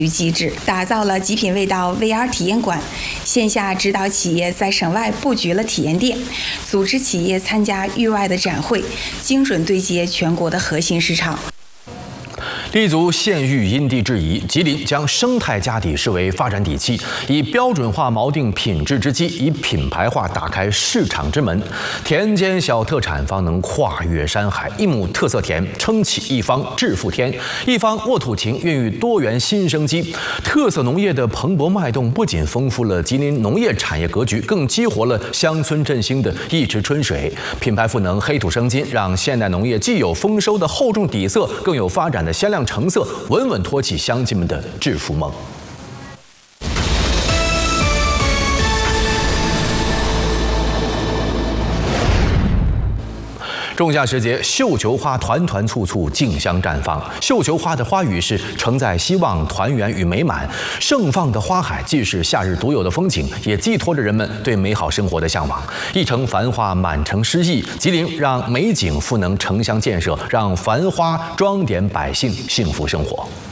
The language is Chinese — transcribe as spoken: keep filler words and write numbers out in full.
机制，打造了极品味道 V R 体验馆，线下指导企业在省外布局了体验店，组织企业参加域外的展会，精准对接全国的核心市场。 立足县域因地制宜，吉林将生态家底视为发展底气，以标准化锚定品质之基，以品牌化打开市场之门。田间小特产方能跨越山海，一亩特色田撑起一方致富天。一方沃土情孕育多元新生机。特色农业的蓬勃脉动，不仅丰富了吉林农业产业格局，更激活了乡村振兴的一池春水。品牌赋能黑土生金，让现代农业既有丰收的厚重底色，更有发展的鲜亮 成色，稳稳托起乡亲们的致富梦。仲夏时节，绣球花团团簇簇，竞相绽放。绣球花的花语是承载希望、团圆与美满。盛放的花海既是夏日独有的风景，也寄托着人们对美好生活的向往。一城繁华，满城诗意。吉林让美景赋能城乡建设，让繁花装点百姓幸福生活。